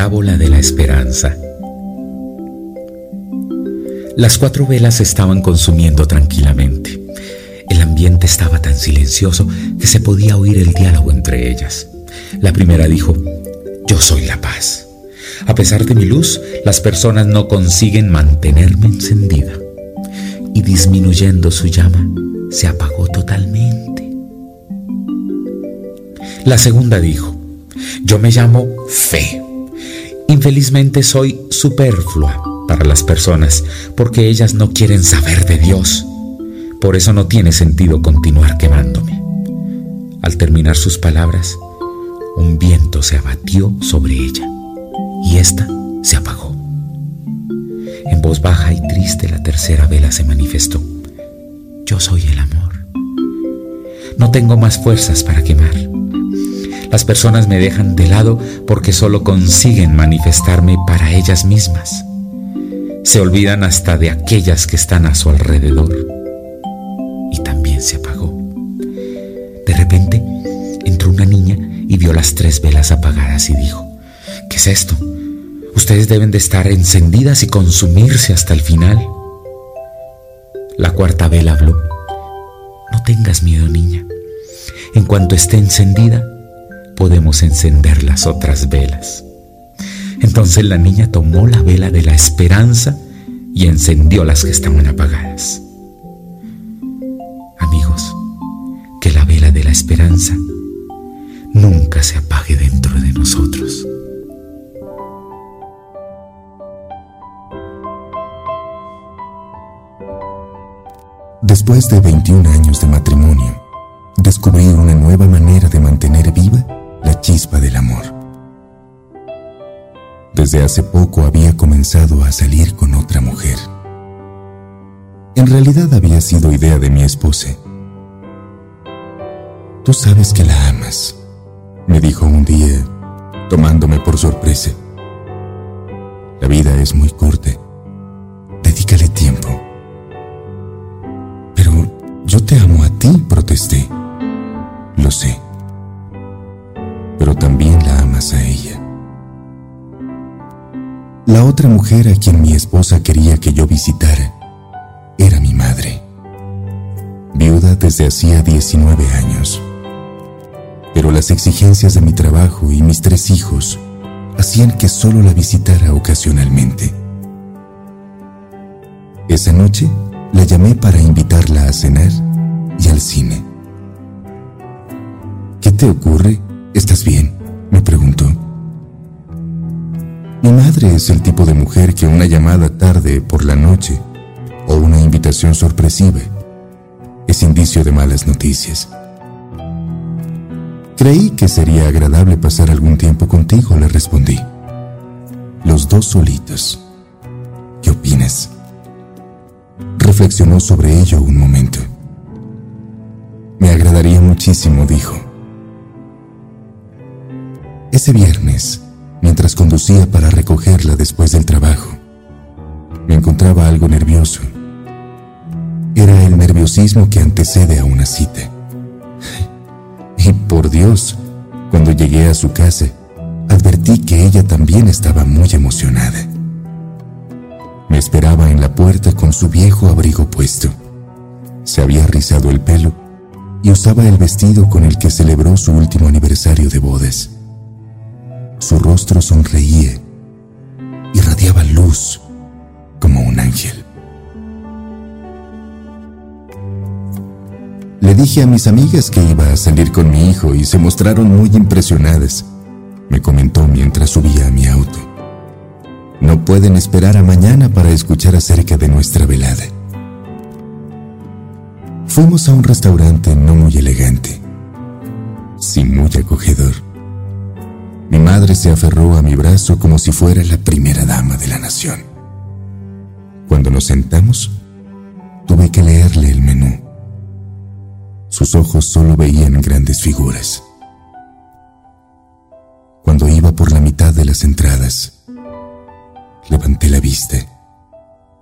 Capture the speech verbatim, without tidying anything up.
parábola de la esperanza. Las cuatro velas se estaban consumiendo tranquilamente. El ambiente estaba tan silencioso que se podía oír el diálogo entre ellas. La primera dijo: «Yo soy la paz. A pesar de mi luz, las personas no consiguen mantenerme encendida». Y disminuyendo su llama, se apagó totalmente. La segunda dijo: «Yo me llamo Fe. Infelizmente soy superflua para las personas porque ellas no quieren saber de Dios. Por eso no tiene sentido continuar quemándome». Al terminar sus palabras, un viento se abatió sobre ella y ésta se apagó. En voz baja y triste, la tercera vela se manifestó: «Yo soy el amor. No tengo más fuerzas para quemar. Las personas me dejan de lado porque solo consiguen manifestarme para ellas mismas. Se olvidan hasta de aquellas que están a su alrededor». Y también se apagó. De repente entró una niña y vio las tres velas apagadas y dijo: «¿Qué es esto? Ustedes deben de estar encendidas y consumirse hasta el final». La cuarta vela habló: «No tengas miedo, niña. En cuanto esté encendida, podemos encender las otras velas». Entonces la niña tomó la vela de la esperanza y encendió las que estaban apagadas. Amigos, que la vela de la esperanza nunca se apague dentro de nosotros. Después de veintiún años de matrimonio, descubrí una nueva manera de mantener viva la chispa del amor. Desde hace poco había comenzado a salir con otra mujer. En realidad había sido idea de mi esposa. «Tú sabes que la amas», me dijo un día, tomándome por sorpresa. «La vida es muy corta. Dedícale tiempo». «Yo te amo a ti», protesté. «Lo sé, pero también la amas a ella». La otra mujer a quien mi esposa quería que yo visitara era mi madre, viuda desde hacía diecinueve años. Pero las exigencias de mi trabajo y mis tres hijos hacían que solo la visitara ocasionalmente. Esa noche la llamé para invitarla a cenar y al cine. «¿Qué te ocurre? ¿Estás bien?», me preguntó. Mi madre es el tipo de mujer que una llamada tarde por la noche o una invitación sorpresiva es indicio de malas noticias. «Creí que sería agradable pasar algún tiempo contigo», le respondí. «Los dos solitos. ¿Qué opinas?». Reflexionó sobre ello un momento. «Me agradaría muchísimo», dijo. Ese viernes, mientras conducía para recogerla después del trabajo, me encontraba algo nervioso. Era el nerviosismo que antecede a una cita. Y por Dios, cuando llegué a su casa, advertí que ella también estaba muy emocionada. Me esperaba en la puerta con su viejo abrigo puesto. Se había rizado el pelo y usaba el vestido con el que celebró su último aniversario de bodas. Su rostro sonreía, irradiaba luz como un ángel. Le dije a mis amigas que iba a salir con mi hijo y se mostraron muy impresionadas, me comentó mientras subía a mi auto. «No pueden esperar a mañana para escuchar acerca de nuestra velada». Fuimos a un restaurante no muy elegante, sí muy acogedor. Mi madre se aferró a mi brazo como si fuera la primera dama de la nación. Cuando nos sentamos, tuve que leerle el menú. Sus ojos solo veían grandes figuras. Cuando iba por la mitad de las entradas, levanté la vista